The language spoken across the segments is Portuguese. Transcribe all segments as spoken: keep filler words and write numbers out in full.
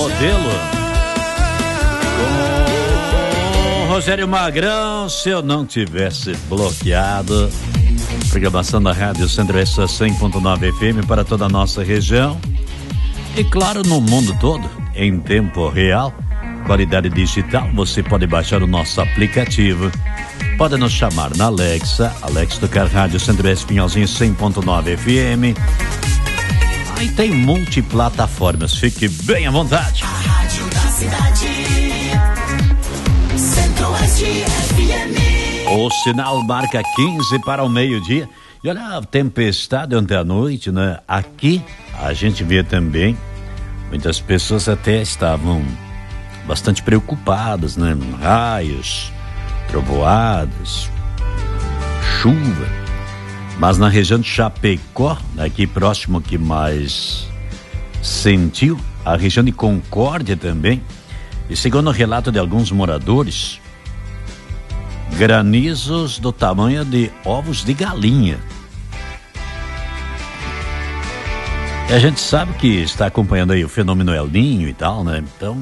modelo. Com Rogério Magrão, se eu não tivesse bloqueado. Programação da Rádio Centro-Oeste cem ponto nove F M para toda a nossa região. E claro, no mundo todo, em tempo real, qualidade digital. Você pode baixar o nosso aplicativo. Pode nos chamar na Alexa, Alexa tocar Rádio Centro-Oeste Pinhalzinho cem ponto nove F M. Aí tem multiplataformas, fique bem à vontade. A rádio da cidade, Centro-Oeste F M. O sinal marca quinze para o meio-dia. E olha a tempestade ontem à noite, né? Aqui a gente vê também, muitas pessoas até estavam bastante preocupadas, né? Raios, trovoadas, chuva. Mas na região de Chapecó, aqui próximo que mais sentiu, a região de Concórdia também, e segundo o relato de alguns moradores, granizos do tamanho de ovos de galinha. E a gente sabe que está acompanhando aí o fenômeno El Niño e tal, né? Então,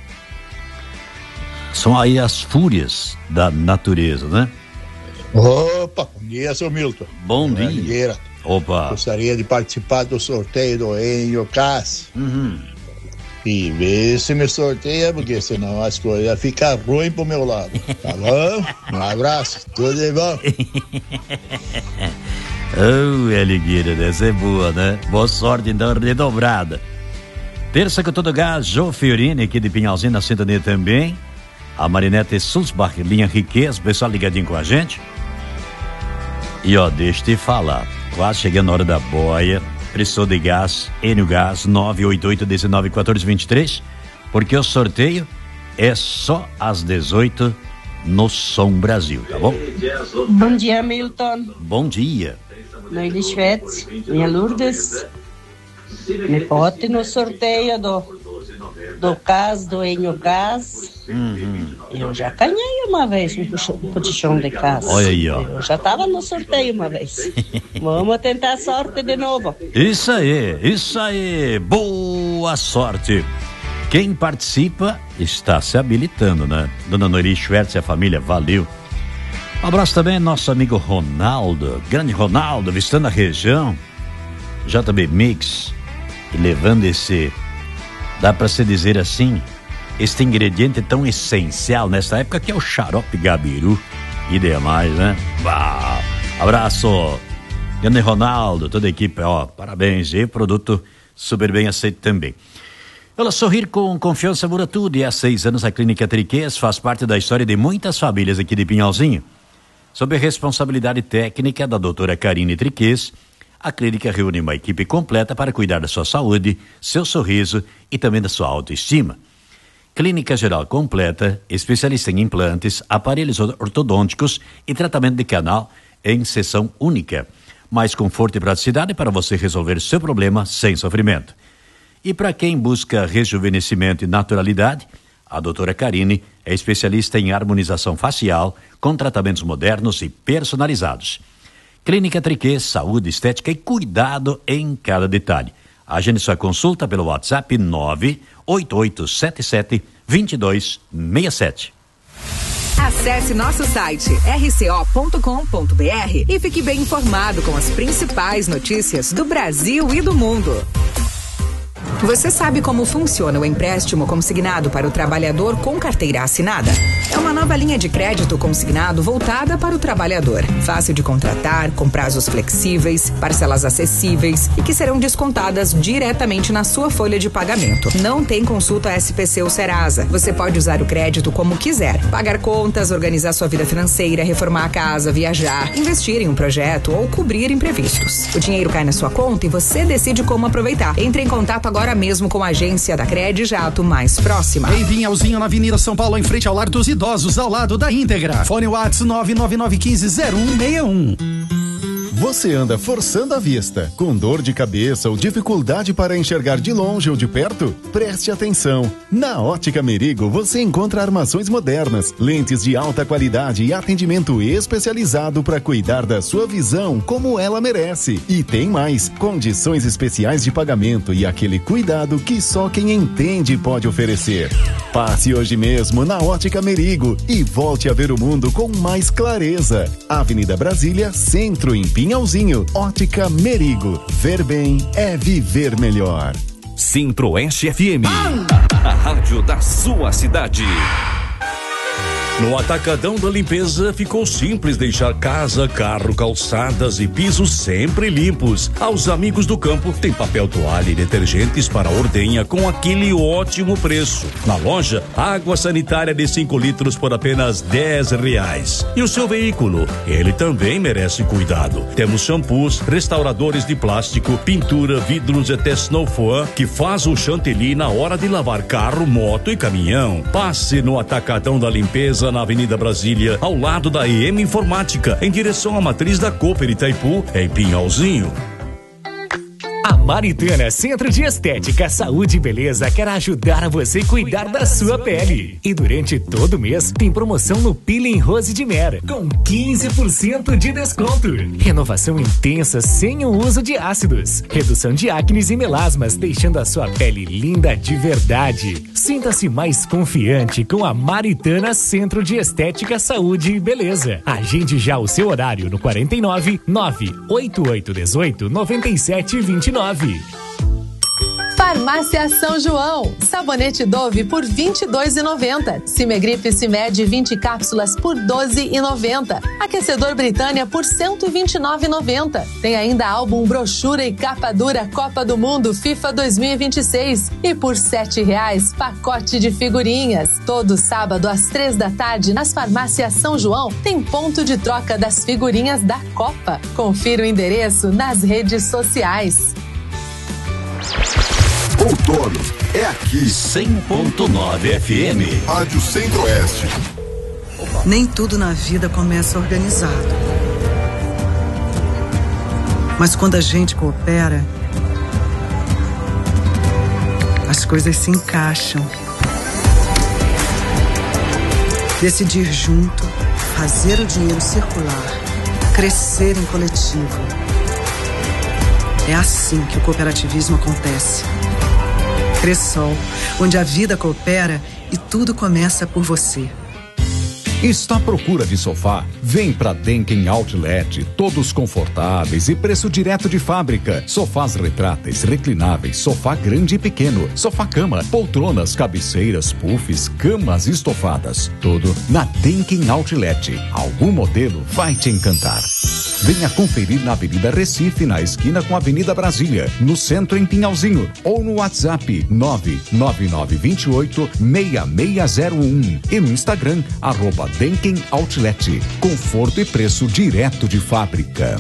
são aí as fúrias da natureza, né? Opa, bom dia, seu Milton. Bom dia. Ligueira. Opa. Gostaria de participar do sorteio do Enio Cass. Uhum. E ver se me sorteia, porque senão as coisas ficam ruins pro meu lado. Tá bom? Um abraço, tudo de bom. Oh, é ligueira, essa é boa, né? Boa sorte, então, redobrada. Terça com todo gás, Jô Fiorini, aqui de Pinhalzinho, na sintonia também. A Marinete Sulzbach, linha Riqueza, pessoal ligadinho com a gente. E ó, deixa eu te falar, quase chegando a hora da boia, preço de gás, Enio Gás, nove oito oito, um nove, um quatro dois três, porque o sorteio é só às dezoito no Som Brasil, tá bom? Bom dia, Milton. Bom dia. Noile Schwetz, minha Lourdes, me bote no sorteio do, do gás, do Enio Gás. Uhum. Eu já ganhei uma vez um puxão de casa. Olha aí, ó. Eu já tava no sorteio uma vez. Vamos tentar a sorte de novo. Isso aí, isso aí. Boa sorte. Quem participa está se habilitando, né? Dona Noeli Schwertz e a família, valeu. Um abraço também ao nosso amigo Ronaldo, grande Ronaldo, visitando a região. J B Mix, e levando esse, dá para se dizer assim, este ingrediente tão essencial nessa época, que é o xarope gabiru e demais, né? Bah, abraço, grande Ronaldo, toda a equipe, ó, parabéns, e produto super bem aceito também. Ela sorrir com confiança muda tudo, e há seis anos a Clínica Triquês faz parte da história de muitas famílias aqui de Pinhalzinho. Sob a responsabilidade técnica da doutora Karine Triquês, a clínica reúne uma equipe completa para cuidar da sua saúde, seu sorriso e também da sua autoestima. Clínica geral completa, especialista em implantes, aparelhos ortodônticos e tratamento de canal em sessão única. Mais conforto e praticidade para você resolver seu problema sem sofrimento. E para quem busca rejuvenescimento e naturalidade, a doutora Karine é especialista em harmonização facial com tratamentos modernos e personalizados. Clínica Triquês, saúde, estética e cuidado em cada detalhe. Agende sua consulta pelo WhatsApp nove oito oito sete sete, dois dois seis sete. Acesse nosso site r c o ponto com ponto b r e fique bem informado com as principais notícias do Brasil e do mundo. Você sabe como funciona o empréstimo consignado para o trabalhador com carteira assinada? É uma nova linha de crédito consignado voltada para o trabalhador. Fácil de contratar, com prazos flexíveis, parcelas acessíveis e que serão descontadas diretamente na sua folha de pagamento. Não tem consulta S P C ou Serasa. Você pode usar o crédito como quiser. Pagar contas, organizar sua vida financeira, reformar a casa, viajar, investir em um projeto ou cobrir imprevistos. O dinheiro cai na sua conta e você decide como aproveitar. Entre em contato agora mesmo com a agência da Credi Jato mais próxima. Em Pinhalzinho, na Avenida São Paulo, em frente ao Lar dos Idosos, ao lado da Íntegra. Fone WhatsApp nove nove nove um cinco zero um seis um. Você anda forçando a vista, com dor de cabeça ou dificuldade para enxergar de longe ou de perto? Preste atenção! Na Ótica Merigo você encontra armações modernas, lentes de alta qualidade e atendimento especializado para cuidar da sua visão como ela merece. E tem mais, condições especiais de pagamento e aquele cuidado que só quem entende pode oferecer. Passe hoje mesmo na Ótica Merigo e volte a ver o mundo com mais clareza. Avenida Brasília, Centro, em Pinhalzinho. Ótica Merigo. Ver bem é viver melhor. Centro-Oeste F M, a rádio da sua cidade. No Atacadão da Limpeza ficou simples deixar casa, carro, calçadas e pisos sempre limpos. Aos amigos do campo tem papel toalha e detergentes para ordenha com aquele ótimo preço. Na loja, água sanitária de cinco litros por apenas dez reais. E o seu veículo? Ele também merece cuidado. Temos shampoos, restauradores de plástico, pintura, vidros e até Snowfoam que faz o chantilly na hora de lavar carro, moto e caminhão. Passe no Atacadão da Limpeza na Avenida Brasília, ao lado da E M Informática, em direção à matriz da Cooper Itaipu, em Pinhalzinho. A Maritana Centro de Estética, Saúde e Beleza quer ajudar a você cuidar da sua pele. E durante todo o mês tem promoção no Peeling Rose de Mera, com quinze por cento de desconto. Renovação intensa sem o uso de ácidos. Redução de acnes e melasmas, deixando a sua pele linda de verdade. Sinta-se mais confiante com a Maritana Centro de Estética, Saúde e Beleza. Agende já o seu horário no quarenta e nove, nove oito oito um oito, nove sete dois nove. Farmácia São João, sabonete Dove por vinte e dois reais e noventa centavos. Cimegripe Cimed vinte cápsulas por doze reais e noventa centavos. Aquecedor Britânia por cento e vinte e nove reais e noventa centavos. Tem ainda álbum, brochura e capa dura Copa do Mundo FIFA dois mil e vinte e seis. E por sete reais, pacote de figurinhas. Todo sábado às três da tarde, nas farmácias São João, tem ponto de troca das figurinhas da Copa. Confira o endereço nas redes sociais. Outono é aqui. cem ponto nove F M. Rádio Centro-Oeste. Nem tudo na vida começa organizado. Mas quando a gente coopera, as coisas se encaixam. Decidir junto, fazer o dinheiro circular, crescer em coletivo. É assim que o cooperativismo acontece. Cressol, onde a vida coopera e tudo começa por você. Está à procura de sofá? Vem pra Denken Outlet, todos confortáveis e preço direto de fábrica. Sofás retráteis, reclináveis, sofá grande e pequeno, sofá-cama, poltronas, cabeceiras, puffs, camas estofadas. Tudo na Denken Outlet. Algum modelo vai te encantar. Venha conferir na Avenida Recife, na esquina com a Avenida Brasília, no centro em Pinhalzinho, ou no WhatsApp nove nove nove dois oito, seis seis zero um e no Instagram, arroba Denken Outlet. Conforto e preço direto de fábrica.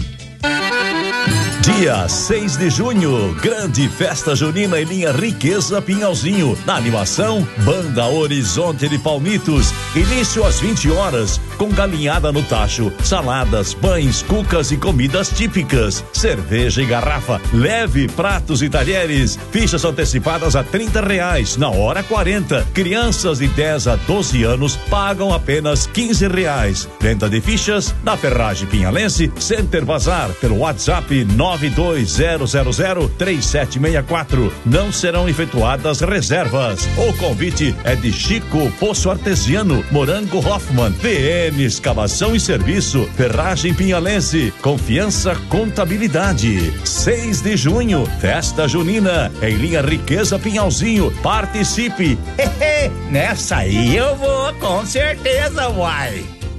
Dia seis de junho, grande festa junina em linha Riqueza Pinhalzinho. Na animação, Banda Horizonte de Palmitos. Início às vinte horas, com galinhada no tacho, saladas, pães, cucas e comidas típicas. Cerveja e garrafa, leve pratos e talheres. Fichas antecipadas a trinta reais, na hora quarenta. Crianças de dez a doze anos pagam apenas quinze reais. Venda de fichas na Ferragem Pinhalense, Center Bazar, pelo WhatsApp nove dois zero zero zero três sete seis quatro. Não serão efetuadas reservas. O convite é de Chico Poço Artesiano, Morango Hoffman, P M Escavação e Serviço, Ferragem Pinhalense, Confiança Contabilidade. seis de junho, festa junina em linha Riqueza Pinhalzinho. Participe. Nessa aí eu vou, com certeza, uai.